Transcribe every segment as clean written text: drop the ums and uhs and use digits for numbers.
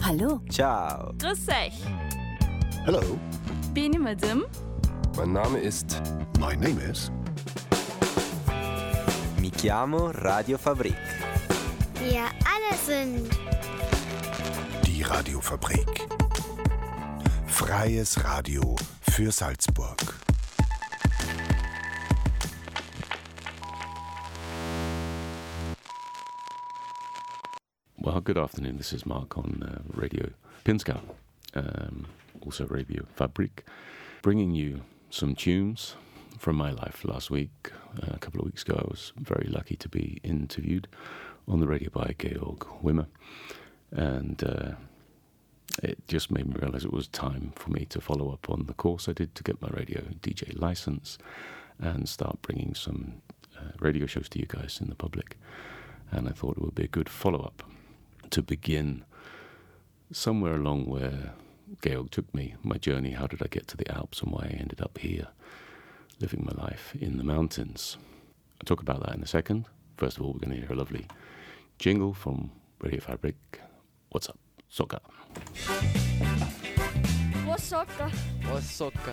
Hallo. Ciao. Grüß euch. Hello. Beni Madim. Mein Name ist... My name is... Mi chiamo Radio Fabrik. Wir alle sind Die Radiofabrik. Freies Radio für Salzburg. Well, good afternoon. This is Mark on Radio Pinzgau, also Radio Fabrik, bringing you some tunes from my life. Last week, a couple of weeks ago, I was very lucky to be interviewed on the radio by Georg Wimmer, and it just made me realize it was time for me to follow up on the course I did to get my radio DJ license and start bringing some radio shows to you guys in the public. And I thought it would be a good follow-up to begin somewhere along where Georg took me, my journey. How did I get to the Alps and why I ended up here, living my life in the mountains. I'll talk about that in a second. First of all, we're going to hear a lovely jingle from Radio Fabrik. What's up? Soca. Wosoka. Wosoka.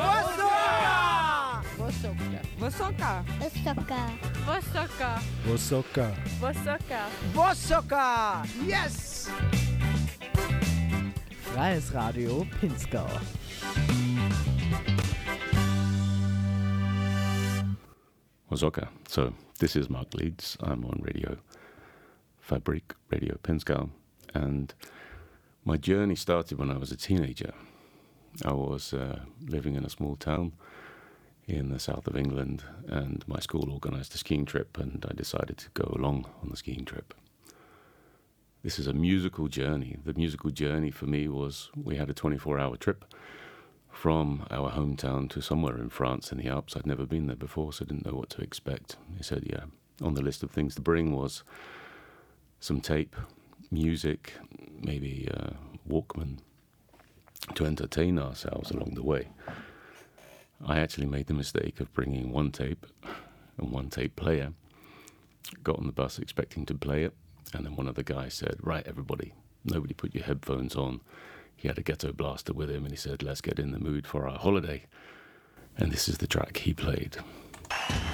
Wosoka. Wosoka. Wosoka. Wosoka. Wosoka. Wosoka. Yes! Freies Radio Pinzgau. Wosoka. So, this is Mark Leeds. I'm on Radio Fabrik, Radio Pinzgau, and my journey started when I was a teenager. I was living in a small town in the south of England, and my school organised a skiing trip, and I decided to go along on the skiing trip. This is a musical journey. The musical journey for me was we had a 24-hour trip from our hometown to somewhere in France in the Alps. I'd never been there before, so I didn't know what to expect. He said, yeah, on the list of things to bring was some tape, music, maybe Walkman, to entertain ourselves along the way. I actually made the mistake of bringing one tape and one tape player, got on the bus expecting to play it, and then one of the guys said, right, everybody, nobody put your headphones on. He had a ghetto blaster with him, and he said, let's get in the mood for our holiday. And this is the track he played.